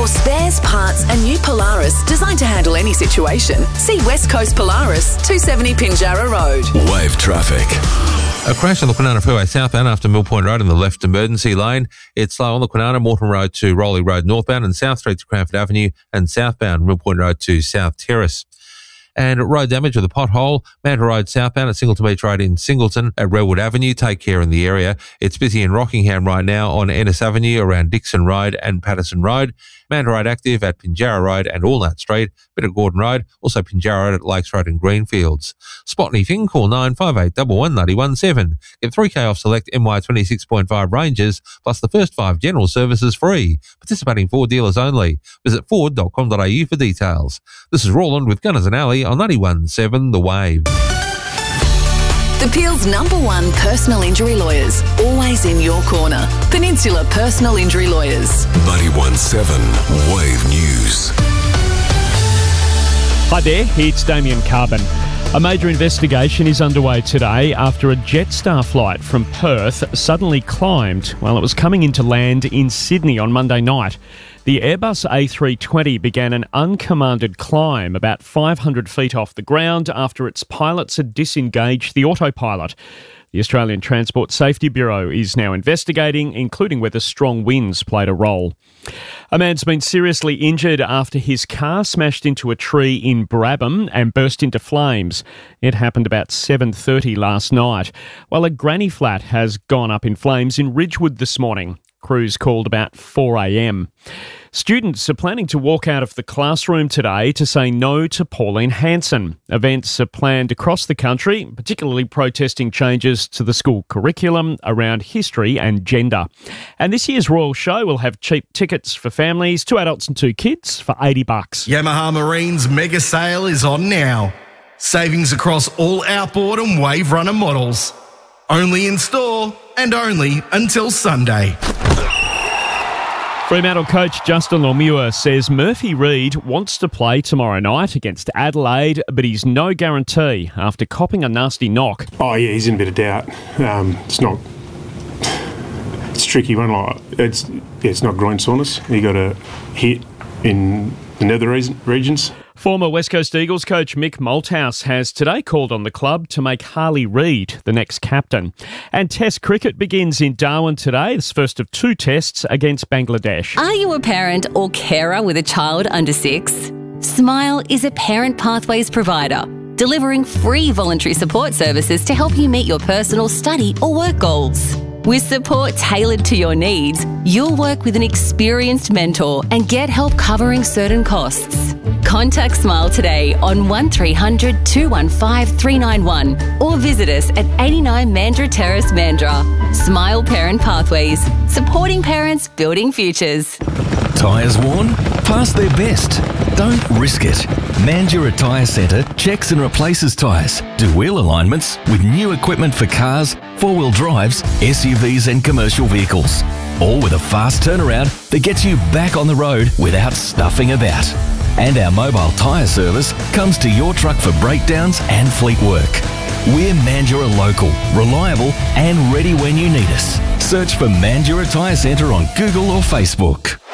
For spares, parts and new Polaris designed to handle any situation, see West Coast Polaris, 270 Pinjarra Road. Wave traffic. A crash on the Kwinana Freeway southbound after Mill Point Road in the left emergency lane. It's slow on the Kwinana Morton Road to Rowley Road northbound and South Street to Cranford Avenue and southbound Mill Point Road to South Terrace. And road damage with a pothole, Manta Road southbound at Singleton Beach Road in Singleton at Redwood Avenue. Take care in the area. It's busy in Rockingham right now on Ennis Avenue around Dixon Road and Patterson Road. Manta Road active at Pinjarra Road and Walnut Street, bit of Gordon Road, also Pinjarra Road at Lakes Road and Greenfields. Spot anything, call 958 11917. Get 3K off select MY 26.5 ranges, plus the first 5 general services free. Participating Ford dealers only. Visit ford.com.au for details. This is Roland with Gunners and Alley on 91.7 The Wave. The Peel's #1 personal injury lawyers, always in your corner. Peninsula Personal Injury Lawyers. 91.7 Wave News. Hi there, it's Damien Carbon. A major investigation is underway today after a Jetstar flight from Perth suddenly climbed while it was coming into land in Sydney on Monday night. The Airbus A320 began an uncommanded climb about 500 feet off the ground after its pilots had disengaged the autopilot. The Australian Transport Safety Bureau is now investigating, including whether strong winds played a role. A man's been seriously injured after his car smashed into a tree in Brabham and burst into flames. It happened about 7:30 last night, while a granny flat has gone up in flames in Ridgewood this morning. Crews called about 4 a.m. Students are planning to walk out of the classroom today to say no to Pauline Hanson. Events are planned across the country, particularly protesting changes to the school curriculum around history and gender. And this year's Royal Show will have cheap tickets for families, 2 adults and 2 kids for $80. Yamaha Marine's mega sale is on now. Savings across all outboard and wave runner models. Only in store and only until Sunday. Fremantle coach Justin Lormuir says Murphy Reid wants to play tomorrow night against Adelaide, but he's no guarantee after copping a nasty knock. Oh yeah, he's in a bit of doubt. It's a tricky one. It's not groin soreness. He got a hit in the nether regions. Former West Coast Eagles coach Mick Malthouse has today called on the club to make Harley Reid the next captain. And Test cricket begins in Darwin today. It's the first of 2 tests against Bangladesh. Are you a parent or carer with a child under 6? Smile is a Parent Pathways provider, delivering free voluntary support services to help you meet your personal study or work goals. With support tailored to your needs, you'll work with an experienced mentor and get help covering certain costs. Contact Smile today on 1300 215 391 or visit us at 89 Mandurah Terrace, Mandurah. Smile Parent Pathways, supporting parents, building futures. Tyres worn? Past their best. Don't risk it. Mandurah Tyre Centre checks and replaces tyres, do wheel alignments with new equipment for cars, 4-wheel drives, SUVs and commercial vehicles. All with a fast turnaround that gets you back on the road without stuffing about. And our mobile tyre service comes to your truck for breakdowns and fleet work. We're Mandurah local, reliable and ready when you need us. Search for Mandurah Tyre Centre on Google or Facebook.